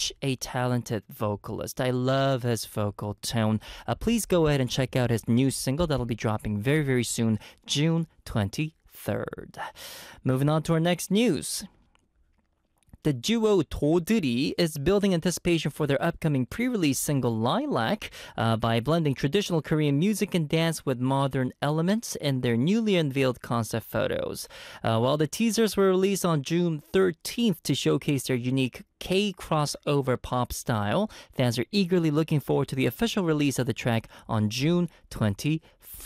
such a talented vocalist. I love his vocal tone. Please go ahead and check out his new single that'll be dropping very, very soon, June 23rd. Moving on to our next news. The duo 도들이 is building anticipation for their upcoming pre-release single Lilac by blending traditional Korean music and dance with modern elements in their newly unveiled concept photos. While the teasers were released on June 13th to showcase their unique K-crossover pop style, fans are eagerly looking forward to the official release of the track on June 24th.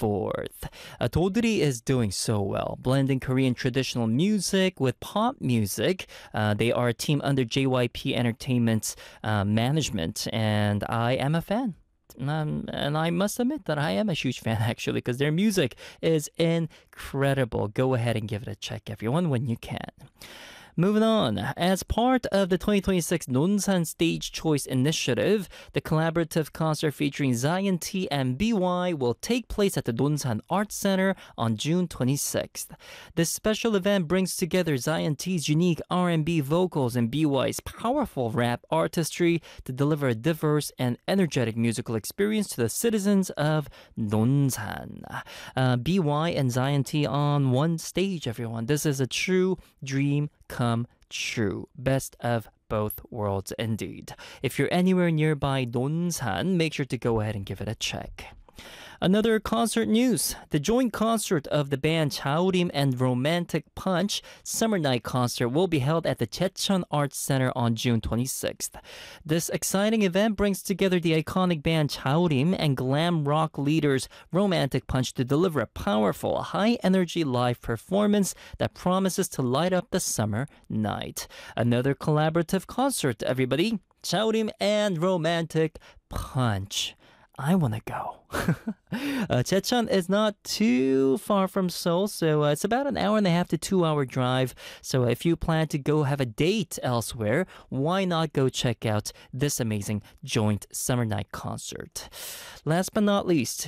도들이 is doing so well, blending Korean traditional music with pop music. They are a team under JYP Entertainment's management, and I am a fan. And I must admit that I am a huge fan, actually, because their music is incredible. Go ahead and give it a check, everyone, when you can. Moving on, as part of the 2026 Nonsan Stage Choice Initiative, the collaborative concert featuring Zion T and BY will take place at the Nonsan Arts Center on June 26th. This special event brings together Zion T's unique R&B vocals and BY's powerful rap artistry to deliver a diverse and energetic musical experience to the citizens of Nonsan. BY and Zion T on one stage, everyone. This is a true dream come true. Best of both worlds indeed. If you're anywhere nearby Nonsan, make sure to go ahead and give it a check. Another concert news. The joint concert of the band Chaorim and Romantic Punch Summer Night Concert will be held at the Checheon Arts Center on June 26th. This exciting event brings together the iconic band Chaorim and glam rock leaders Romantic Punch to deliver a powerful, high-energy live performance that promises to light up the summer night. Another collaborative concert, everybody. Chaorim and Romantic Punch. I want to go. Checheon is not too far from Seoul, so it's about an hour and a half to 2 hour drive. So if you plan to go have a date elsewhere, why not go check out this amazing joint summer night concert? Last but not least,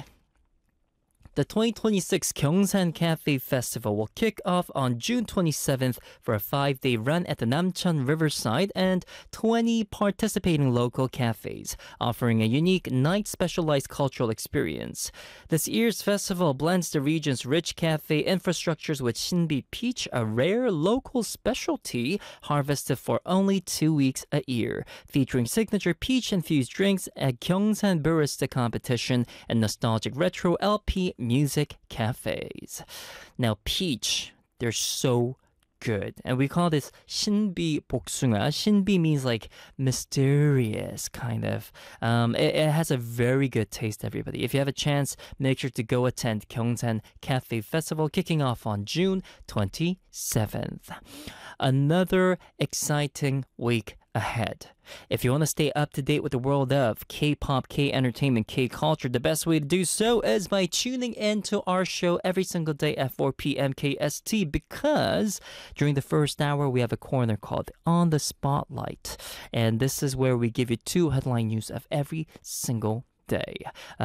the 2026 Gyeongsan Cafe Festival will kick off on June 27th for a 5-day run at the Namcheon Riverside and 20 participating local cafes, offering a unique night-specialized cultural experience. This year's festival blends the region's rich cafe infrastructures with Shinbi Peach, a rare local specialty harvested for only 2 weeks a year, featuring signature peach-infused drinks, a Gyeongsan Barista competition, and nostalgic retro LP music cafes. Now, peach, they're so good. And we call this Shinbi Boksunga. Shinbi means like mysterious, kind of. It has a very good taste, everybody. If you have a chance, make sure to go attend Gyeongsan Cafe Festival kicking off on June 27th. Another exciting week ahead. If you want to stay up to date with the world of K-pop, K-entertainment, K-culture, the best way to do so is by tuning in to our show every single day at 4 p.m. KST, because during the first hour we have a corner called On the Spotlight, and this is where we give you 2 headline news of every single day.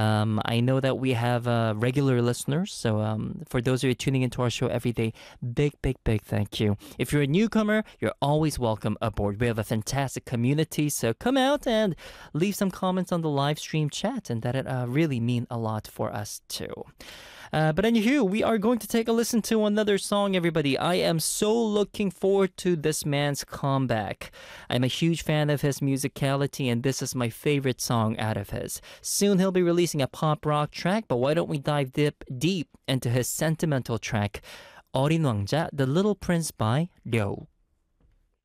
I know that we have regular listeners, so for those of you tuning into our show every day, big thank you. If you're a newcomer, you're always welcome aboard. We have a fantastic community, so come out and leave some comments on the live stream chat, and that really mean a lot for us too. But anywho, we are going to take a listen to another song, everybody. I am so looking forward to this man's comeback. I'm a huge fan of his musicality, and this is my favorite song out of his. Soon he'll be releasing a pop rock track, but why don't we dive deep into his sentimental track, 어린 왕자, The Little Prince by Ryuk.